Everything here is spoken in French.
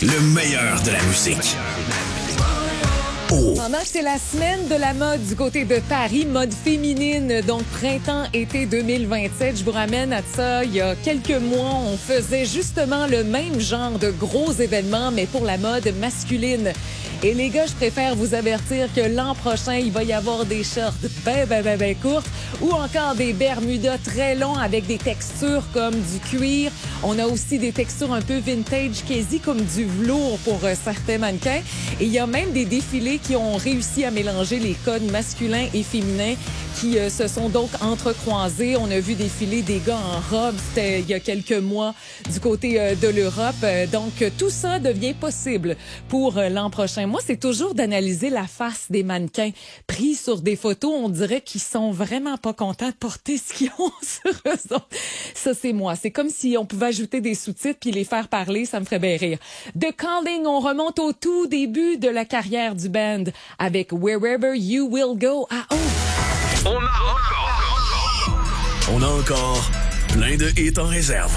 Le meilleur de la musique. Oh. Pendant que c'est la semaine de la mode du côté de Paris, mode féminine, donc printemps-été 2027, je vous ramène à ça. Il y a quelques mois, on faisait justement le même genre de gros événements, mais pour la mode masculine. Et les gars, je préfère vous avertir que l'an prochain, il va y avoir des shorts ben courtes ou encore des bermudas très longs avec des textures comme du cuir. On a aussi des textures un peu vintage, quasi comme du velours pour certains mannequins. Et il y a même des défilés qui ont réussi à mélanger les codes masculins et féminins qui se sont donc entrecroisés. On a vu défiler des gars en robe, c'était il y a quelques mois du côté de l'Europe. Donc, tout ça devient possible pour l'an prochain. Moi, c'est toujours d'analyser la face des mannequins pris sur des photos. On dirait qu'ils sont vraiment pas contents de porter ce qu'ils ont sur eux autres. Ça, c'est moi. C'est comme si on pouvait ajouter des sous-titres puis les faire parler. Ça me ferait bien rire. The Calling, on remonte au tout début de la carrière du band avec Wherever You Will Go. Ah, oh! On a encore plein de hits en réserve.